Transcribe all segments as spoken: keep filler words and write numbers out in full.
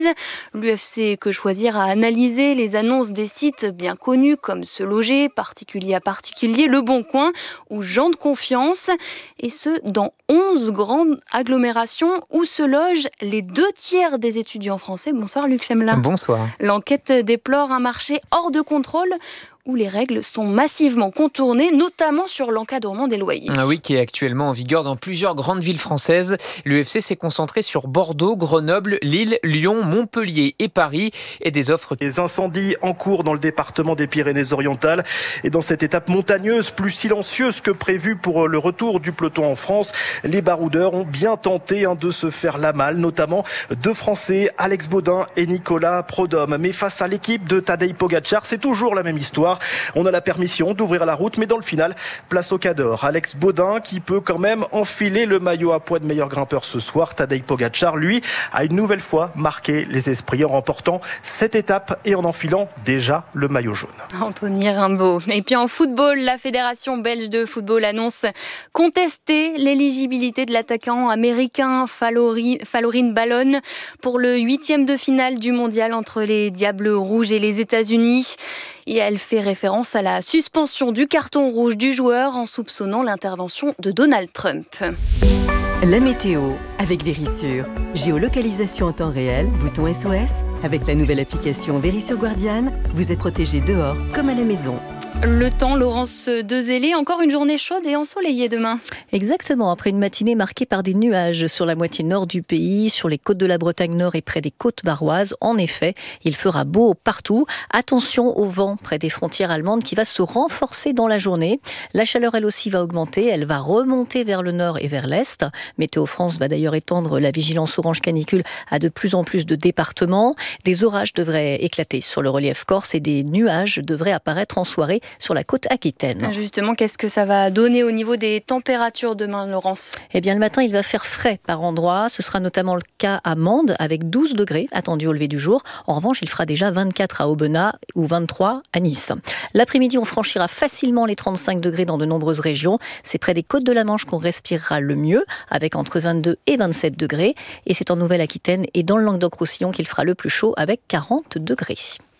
L'U F C Que Choisir a analysé les annonces des sites bien connus comme Se Loger, Particulier à Particulier, Le Bon Coin ou Gens de Confiance. Et ce, dans onze grandes agglomérations où se logent les deux tiers des étudiants français. Bonsoir Luc Chemelin. Bonsoir. L'enquête déplore un marché hors de contrôle où les règles sont massivement contournées, notamment sur l'encadrement des loyers. Ah oui, qui est actuellement en vigueur dans plusieurs grandes villes françaises. L'U F C s'est concentré sur Bordeaux, Grenoble, Lille, Lyon, Montpellier et Paris, et des offres. Les incendies en cours dans le département des Pyrénées-Orientales et dans cette étape montagneuse, plus silencieuse que prévu pour le retour du peloton en France, les baroudeurs ont bien tenté hein, de se faire la malle, notamment deux Français, Alex Baudin et Nicolas Prodhomme. Mais face à l'équipe de Tadej Pogačar, c'est toujours la même histoire. On a la permission d'ouvrir la route, mais dans le final, place au Cador. Alex Baudin qui peut quand même enfiler le maillot à poids de meilleur grimpeur ce soir. Tadej Pogačar, lui, a une nouvelle fois marqué les esprits en remportant cette étape et en enfilant déjà le maillot jaune. Anthony Rimbaud. Et puis en football, la Fédération belge de football annonce contester l'éligibilité de l'attaquant américain Falorin Ballon pour le huitième de finale du mondial entre les Diables Rouges et les États-Unis. Et elle fait référence à la suspension du carton rouge du joueur en soupçonnant l'intervention de Donald Trump. La météo avec Verisure. Géolocalisation en temps réel, bouton S O S. Avec la nouvelle application Verisure Guardian, vous êtes protégé dehors comme à la maison. Le temps, Laurence Dezellé, encore une journée chaude et ensoleillée demain. Exactement, après une matinée marquée par des nuages sur la moitié nord du pays, sur les côtes de la Bretagne Nord et près des côtes varoises. En effet, il fera beau partout. Attention au vent près des frontières allemandes qui va se renforcer dans la journée. La chaleur, elle aussi, va augmenter. Elle va remonter vers le nord et vers l'est. Météo France va d'ailleurs étendre la vigilance orange canicule à de plus en plus de départements. Des orages devraient éclater sur le relief corse et des nuages devraient apparaître en soirée sur la côte aquitaine. Justement, qu'est-ce que ça va donner au niveau des températures demain, Laurence ? Eh bien, le matin, il va faire frais par endroits. Ce sera notamment le cas à Mende, avec douze degrés attendus au lever du jour. En revanche, il fera déjà vingt-quatre à Aubenas ou vingt-trois à Nice. L'après-midi, on franchira facilement les trente-cinq degrés dans de nombreuses régions. C'est près des côtes de la Manche qu'on respirera le mieux, avec entre vingt-deux et vingt-sept degrés. Et c'est en Nouvelle-Aquitaine et dans le Languedoc-Roussillon qu'il fera le plus chaud, avec quarante degrés.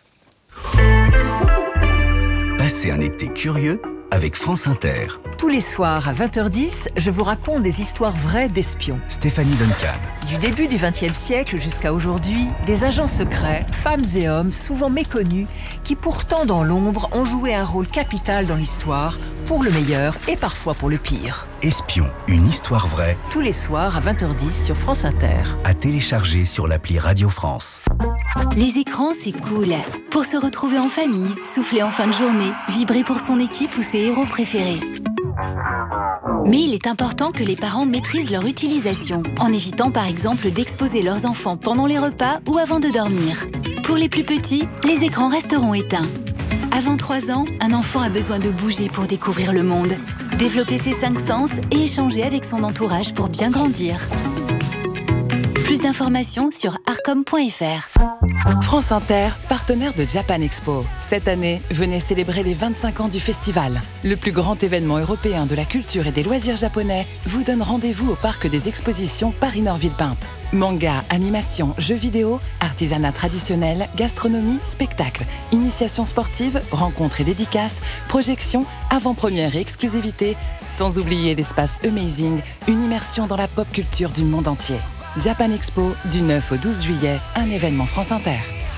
Passez un été curieux avec France Inter. Tous les soirs à vingt heures dix, je vous raconte des histoires vraies d'espions. Stéphanie Duncan. Du début du vingtième siècle jusqu'à aujourd'hui, des agents secrets, femmes et hommes souvent méconnus, qui pourtant dans l'ombre ont joué un rôle capital dans l'histoire, pour le meilleur et parfois pour le pire. Espion, une histoire vraie. Tous les soirs à vingt heures dix sur France Inter. À télécharger sur l'appli Radio France. Les écrans, c'est cool. Pour se retrouver en famille, souffler en fin de journée, vibrer pour son équipe ou ses héros préférés. Mais il est important que les parents maîtrisent leur utilisation, en évitant par exemple d'exposer leurs enfants pendant les repas ou avant de dormir. Pour les plus petits, les écrans resteront éteints. Avant trois ans, un enfant a besoin de bouger pour découvrir le monde, développer ses cinq sens et échanger avec son entourage pour bien grandir. Plus d'informations sur arcom point f r. France Inter, partenaire de Japan Expo. Cette année, venez célébrer les vingt-cinq ans du festival. Le plus grand événement européen de la culture et des loisirs japonais vous donne rendez-vous au parc des expositions Paris-Nord-Villepinte. Manga, animation, jeux vidéo, artisanat traditionnel, gastronomie, spectacle, initiation sportive, rencontres et dédicaces, projections, avant-première et exclusivité, sans oublier l'espace Amazing, une immersion dans la pop culture du monde entier. Japan Expo, du neuf au douze juillet, un événement France Inter.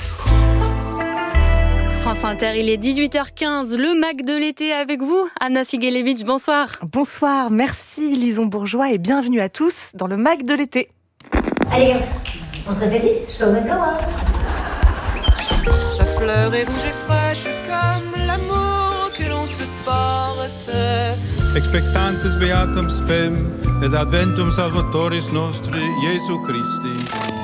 France Inter, il est dix-huit heures quinze, le Mac de l'été avec vous. Anna Sigelevich, bonsoir. Bonsoir, merci Lison Bourgeois et bienvenue à tous dans le Mac de l'été. Allez, on se ressaisit, show must go on. Sa fleur est rouge et fraîche comme l'amour que l'on se porte. Expectantes beatum spem, et adventum salvatoris nostri, Jesu Christi.